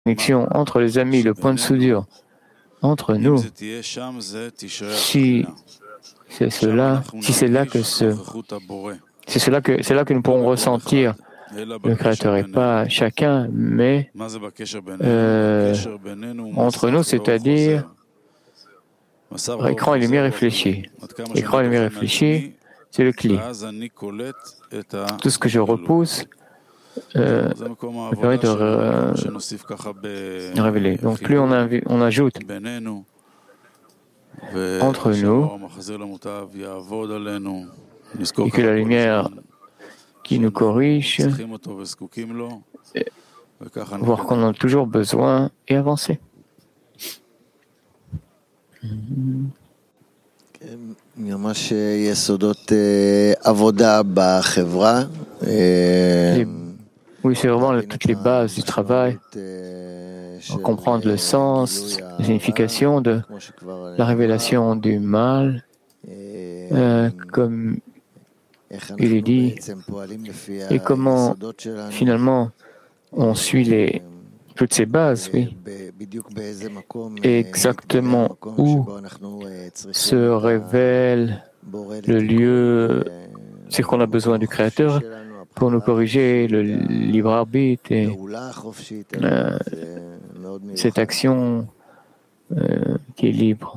connexion entre les amis, le point de soudure entre nous, si c'est cela, si c'est là que c'est là que nous pourrons ressentir le Créateur et pas chacun, mais entre nous, c'est-à-dire écran et lumière réfléchis. Écran et lumière réfléchis, c'est le cli. Tout ce que je repousse me permet de révéler. Donc plus on ajoute entre nous et que la lumière qui nous corrige, voir qu'on en a toujours besoin et avancer. Oui, c'est vraiment toutes les bases du travail, comprendre le sens, la signification de la révélation du mal, comme il est dit, et comment finalement on suit toutes ces bases, oui. Et exactement où se révèle le lieu, c'est qu'on a besoin du Créateur pour nous corriger, le libre arbitre et cette action qui est libre.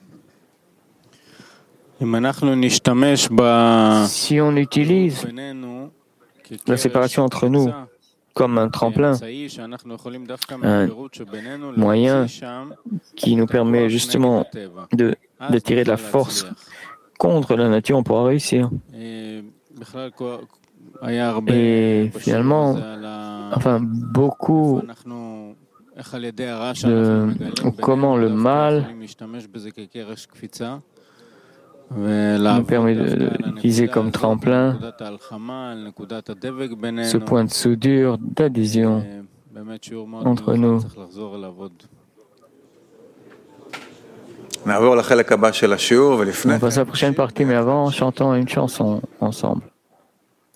Si on utilise la séparation entre nous comme un tremplin, un moyen qui nous permet justement de tirer de la force contre la nature, on pourra réussir. Et finalement, beaucoup comment le mal nous permet d'utiliser comme tremplin ce point de soudure, d'adhésion entre nous. On passe à la prochaine partie, mais avant, chantons une chanson ensemble.